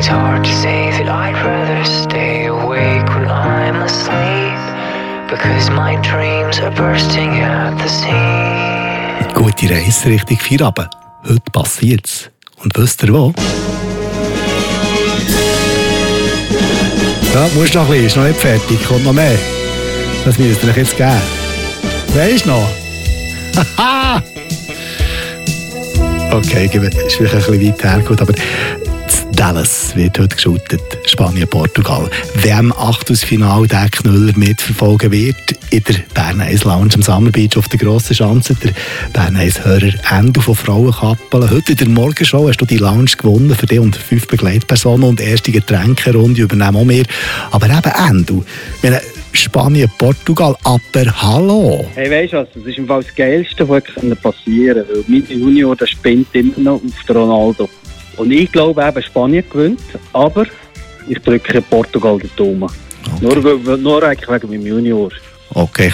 It's hard to say that I'd rather stay awake when I'm asleep, because my dreams are bursting at the seams. Gute Reise Richtung Feierabend. Heute passiert's. Und wisst ihr wo? Ja, musst noch ein bisschen, ist noch nicht fertig, kommt noch mehr. Das müsst ihr euch jetzt geben. Weisst du noch? Haha! Okay, ist vielleicht ein bisschen weit hergeholt, aber Dallas wird heute geschootet, Spanien, Portugal. Wer im Achtelfinale den Knüller mitverfolgen wird, in der Bern 1 Lounge am Summerbeach auf der grossen Schanze, der Bern 1 Hörer Endo von Frauenkappeln. Heute in der Morgenshow hast du die Lounge gewonnen für dich und 5 Begleitpersonen und erste Getränkerunde übernehmen auch wir. Aber eben Endo, Spanien, Portugal, aber hallo! Hey, weisst du was, das ist im Fall das Geilste, was passieren kann, weil mein Junior, der spinnt immer noch auf den Ronaldo. Und ich glaube eben, Spanien gewinnt, aber ich drücke Portugal den Daumen. Okay. Nur eigentlich wegen meinem Junior. Okay,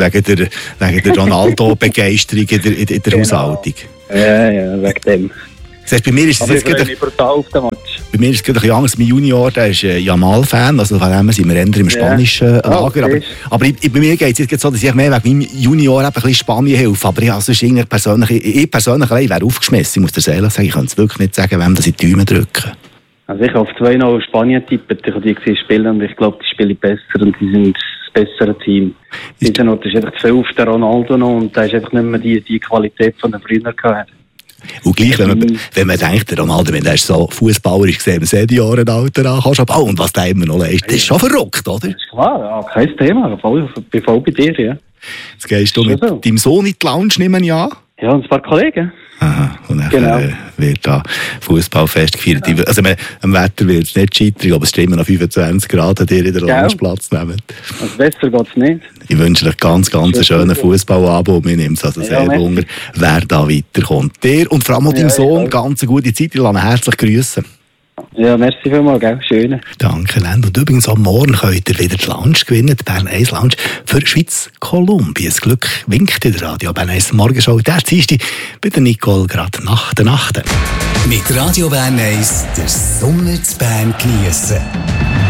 wegen der Ronaldo-Begeisterung in der Haushaltung. Ja, wegen dem. Das heißt, bei mir ist es jetzt gerade ein bisschen anders. Mein Junior, der ist Jamal-Fan, also von dem sind wir eher im spanischen Lager. Okay. Aber bei mir geht es jetzt so, dass ich mehr wegen meinem Junior ein bisschen Spanien helfe. Aber ich persönlich wäre aufgeschmissen. Ich muss dir ehrlich sagen, ich kann es wirklich nicht sagen, wem das in die Däume drücken. Also ich habe auf 2-0 Spanien tippen. Ich habe die gesehen spielen und ich glaube, die spielen besser und die sind das bessere Team. Das ist einfach zu viel auf den Ronaldo noch und da ist einfach nicht mehr die Qualität von den früher gehabt. Und gleich, wenn man denkt, der Ronaldo, der ist so fußballerisch gesehen, im Seniorenalter an, kannst du aber und was der immer noch leistet, das ist schon verrückt, oder? Das ist klar, ja, kein Thema. Ich bin voll bei dir, ja. Jetzt gehst du mit deinem Sohn in die Lounge, nehmen ja? Ja, und ein paar Kollegen. Aha, und dann wird da Fußballfest gefeiert. Also am Wetter wird es nicht scheitern, aber es steht immer noch 25 Grad, an dir in der Lounge Platz nehmen. Also besser geht es nicht. Ich wünsche dir ganz einen schönen Fußballabend und mir nimmt es also sehr Wunder, wer da weiterkommt. Dir und vor allem auch deinem Sohn ganz eine gute Zeit. Ich lasse ihn herzlich grüßen. Ja, merci vielmals, gell? Schön. Danke, Len. Und übrigens am Morgen könnt ihr wieder die Lounge gewinnen, die Bern 1 Lounge für Schweiz-Kolumbien. Das Glück winkt in der Radio Bern 1 Morgenshow. Der Dienstag bei der Nicole gerade nach der Nacht. Mit Radio Bern 1 den Sommer zu Bern geniessen.